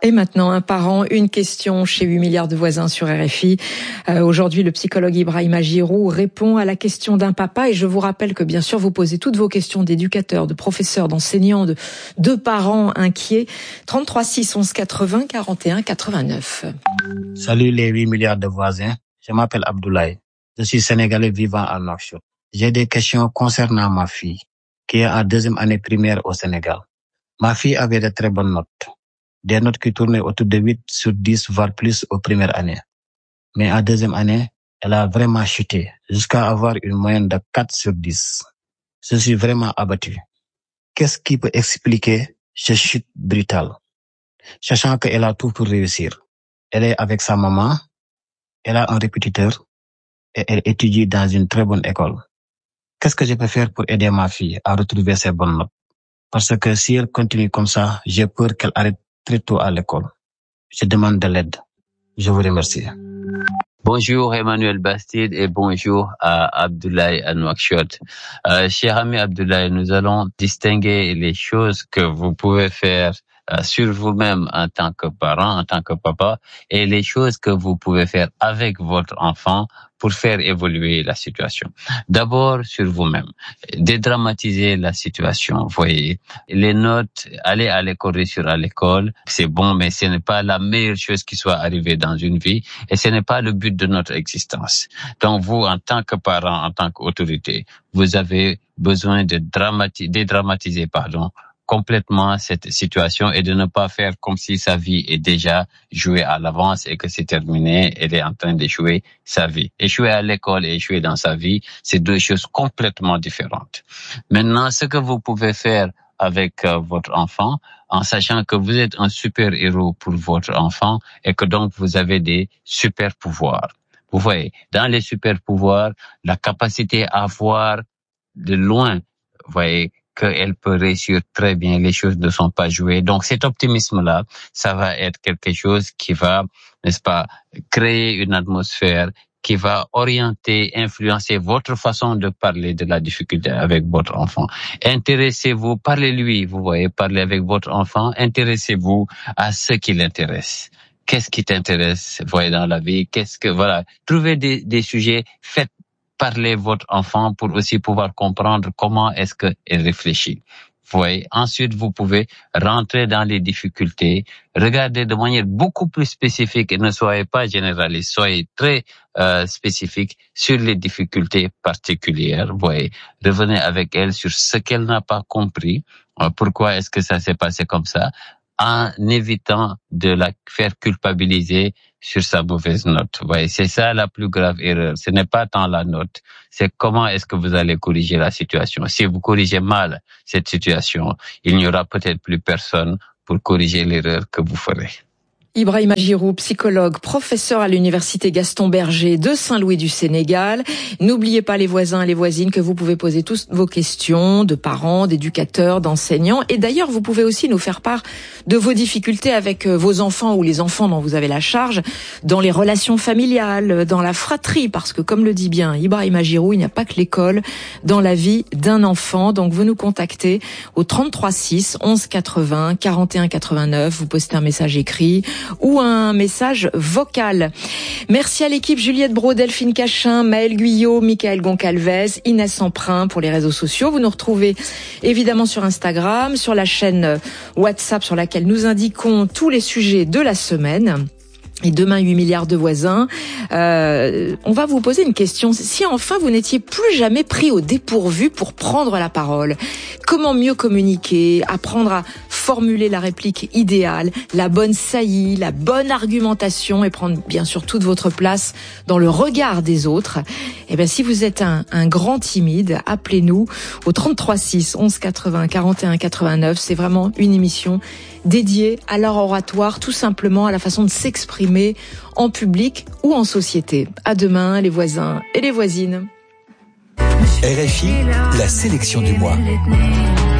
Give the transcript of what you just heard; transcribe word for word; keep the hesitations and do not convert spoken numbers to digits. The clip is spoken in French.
Et maintenant, un parent, une question chez huit milliards de voisins sur R F I. Euh, aujourd'hui, le psychologue Ibrahima Giroux répond à la question d'un papa. Et je vous rappelle que, bien sûr, vous posez toutes vos questions d'éducateurs, de professeurs, d'enseignants, de, de parents inquiets. trente-trois six onze quatre-vingts quarante et un quatre-vingt-neuf. Salut les huit milliards de voisins. Je m'appelle Abdoulaye. Je suis sénégalais vivant à Nouakchott. J'ai des questions concernant ma fille, qui est en deuxième année primaire au Sénégal. Ma fille avait de très bonnes notes. Des notes qui tournaient autour de huit sur dix, voire plus aux premières années. Mais en deuxième année, elle a vraiment chuté, jusqu'à avoir une moyenne de quatre sur dix. Je suis vraiment abattu. Qu'est-ce qui peut expliquer cette chute brutale? Sachant qu'elle a tout pour réussir. Elle est avec sa maman, elle a un répétiteur, et elle étudie dans une très bonne école. Qu'est-ce que je peux faire pour aider ma fille à retrouver ses bonnes notes? Parce que si elle continue comme ça, j'ai peur qu'elle arrête très tôt à l'école. Je demande de l'aide. Je vous remercie. Bonjour Emmanuel Bastide et bonjour à Abdoulaye à Nouakchott. Euh, cher ami Abdoulaye, nous allons distinguer les choses que vous pouvez faire euh, sur vous-même en tant que parent, en tant que papa, et les choses que vous pouvez faire avec votre enfant pour faire évoluer la situation. D'abord, sur vous-même. Dédramatiser la situation. Vous voyez, les notes, aller à l'école, réussir à l'école, c'est bon, mais ce n'est pas la meilleure chose qui soit arrivée dans une vie et ce n'est pas le but de notre existence. Donc, vous, en tant que parent, en tant qu'autorité, vous avez besoin de dramatiser, dédramatiser, pardon, complètement cette situation et de ne pas faire comme si sa vie est déjà jouée à l'avance et que c'est terminé, elle est en train d'échouer sa vie. Échouer à l'école et échouer dans sa vie, c'est deux choses complètement différentes. Maintenant, ce que vous pouvez faire avec euh, votre enfant, en sachant que vous êtes un super héros pour votre enfant et que donc vous avez des super pouvoirs. Vous voyez, dans les super pouvoirs, la capacité à voir de loin, vous voyez, qu'elle peut réussir très bien, les choses ne sont pas jouées. Donc cet optimisme-là, ça va être quelque chose qui va, n'est-ce pas, créer une atmosphère qui va orienter, influencer votre façon de parler de la difficulté avec votre enfant. Intéressez-vous, parlez-lui, vous voyez, parlez avec votre enfant, intéressez-vous à ce qui l'intéresse. Qu'est-ce qui t'intéresse, vous voyez, dans la vie? Qu'est-ce que, voilà, trouvez des, des sujets, faites parler votre enfant pour aussi pouvoir comprendre comment est-ce qu'elle réfléchit. Vous voyez, ensuite, vous pouvez rentrer dans les difficultés, regardez de manière beaucoup plus spécifique et ne soyez pas généraliste, soyez très euh, spécifique sur les difficultés particulières. Vous voyez, revenez avec elle sur ce qu'elle n'a pas compris, euh, pourquoi est-ce que ça s'est passé comme ça, en évitant de la faire culpabiliser sur sa mauvaise note. Vous voyez, c'est ça la plus grave erreur. Ce n'est pas tant la note, c'est comment est-ce que vous allez corriger la situation. Si vous corrigez mal cette situation, il n'y aura peut-être plus personne pour corriger l'erreur que vous ferez. Ibrahima Giroux, psychologue, professeur à l'université Gaston Berger de Saint-Louis du Sénégal. N'oubliez pas les voisins et les voisines que vous pouvez poser tous vos questions de parents, d'éducateurs, d'enseignants. Et d'ailleurs, vous pouvez aussi nous faire part de vos difficultés avec vos enfants ou les enfants dont vous avez la charge, dans les relations familiales, dans la fratrie, parce que comme le dit bien Ibrahima Giroux, il n'y a pas que l'école dans la vie d'un enfant. Donc vous nous contactez au trente-trois six onze quatre-vingts quarante et un quatre-vingt-neuf. Vous postez un message écrit ou un message vocal. Merci à l'équipe Juliette Brault, Delphine Cachin, Maëlle Guyot, Michael Goncalves, Inès Emprunt pour les réseaux sociaux. Vous nous retrouvez évidemment sur Instagram, sur la chaîne WhatsApp sur laquelle nous indiquons tous les sujets de la semaine. Et demain, huit milliards de voisins. Euh, on va vous poser une question. Si enfin vous n'étiez plus jamais pris au dépourvu pour prendre la parole, comment mieux communiquer, apprendre à formuler la réplique idéale, la bonne saillie, la bonne argumentation et prendre bien sûr toute votre place dans le regard des autres? Eh bien, si vous êtes un, un grand timide, appelez-nous au trente-trois six onze quatre-vingts quarante et un quatre-vingt-neuf. C'est vraiment une émission dédiée à l'art oratoire, tout simplement à la façon de s'exprimer en public ou en société. À demain, les voisins et les voisines. R F I, la sélection du mois.